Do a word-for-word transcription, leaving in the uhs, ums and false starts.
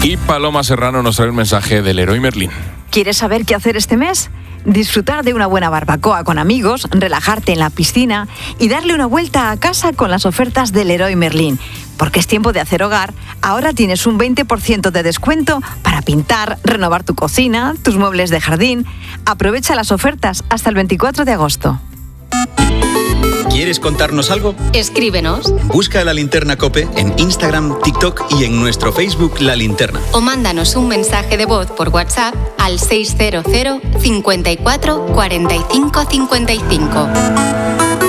Y Paloma Serrano nos trae un mensaje del Leroy Merlin. ¿Quieres saber qué hacer este mes? Disfrutar de una buena barbacoa con amigos, relajarte en la piscina y darle una vuelta a casa con las ofertas del Leroy Merlin. Porque es tiempo de hacer hogar. Ahora tienes un veinte por ciento de descuento para pintar, renovar tu cocina, tus muebles de jardín. Aprovecha las ofertas hasta el veinticuatro de agosto. ¿Quieres contarnos algo? Escríbenos. Busca La Linterna COPE en Instagram, TikTok y en nuestro Facebook La Linterna. O mándanos un mensaje de voz por WhatsApp al seis cero cero, cincuenta y cuatro, cuarenta y cinco, cincuenta y cinco.